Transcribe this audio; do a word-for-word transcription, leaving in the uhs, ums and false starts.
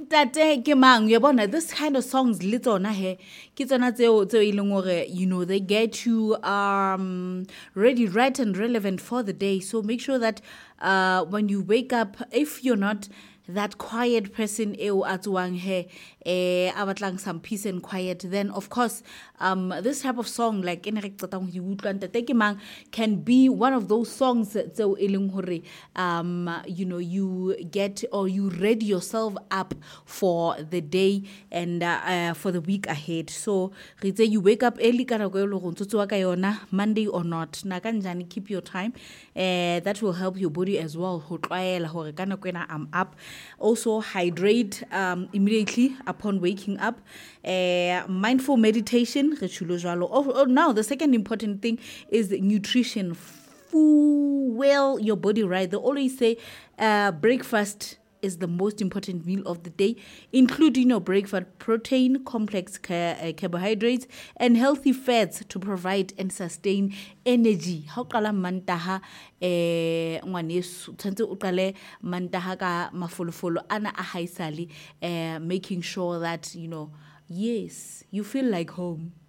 Tate ke mang you bona this kind of songs le tsona he ke tsona tseo tseo e leng gore you know they get you um ready right and relevant for the day so make sure that uh when you wake up if you're not that quiet person eo a tswang he eh a batlang some peace and quiet then of course um this type of song like ene re qetang go utlwa Tate ke mang can be one of those songs tseo e leng gore um you know you get or you ready yourself up for the day and uh, uh, for the week ahead so re say you wake up early ka go lo go tsotsoa ka yona Monday or not na ka njani keep your time uh, that will help your body as well ho tlwaela hore kana kwena I'm up also hydrate um, immediately upon waking up uh, mindful meditation re chulo jwalo oh, oh, now the second important thing is nutrition fuel your body right they always say uh, breakfast is the most important meal of the day, including your breakfast, protein, complex ca- uh, carbohydrates, and healthy fats to provide and sustain energy. How kala mantaha eh ngwanesu tshantse o qale mantaha ka mafolofolo ana a haisali eh making sure that you know yes you feel like home.